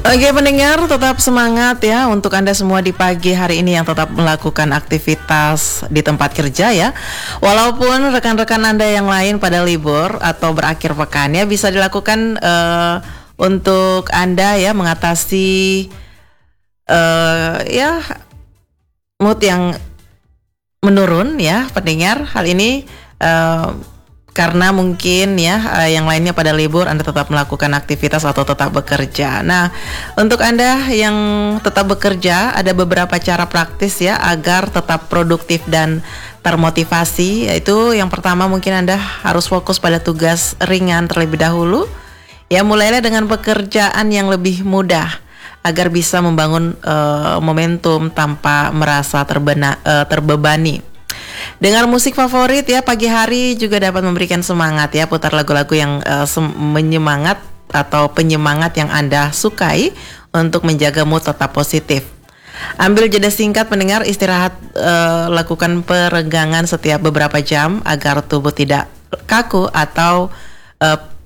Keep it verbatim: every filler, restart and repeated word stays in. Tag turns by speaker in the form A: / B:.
A: Oke pendengar, tetap semangat ya untuk Anda semua di pagi hari ini yang tetap melakukan aktivitas di tempat kerja ya. Walaupun rekan-rekan Anda yang lain pada libur atau berakhir pekan ya, bisa dilakukan uh, untuk Anda ya mengatasi uh, ya mood yang menurun ya pendengar. Hal ini uh, karena mungkin ya uh, yang lainnya pada libur, Anda tetap melakukan aktivitas atau tetap bekerja. Nah, untuk Anda yang tetap bekerja, ada beberapa cara praktis ya agar tetap produktif dan termotivasi. Yaitu yang pertama, mungkin Anda harus fokus pada tugas ringan terlebih dahulu. Ya, mulailah dengan pekerjaan yang lebih mudah agar bisa membangun uh, momentum tanpa merasa terbena, uh, terbebani. Dengar musik favorit ya pagi hari juga dapat memberikan semangat ya. Putar lagu-lagu yang uh, sem- menyemangat atau penyemangat yang Anda sukai untuk menjaga mood tetap positif. Ambil jeda singkat pendengar, istirahat, uh, lakukan peregangan setiap beberapa jam agar tubuh tidak kaku atau uh,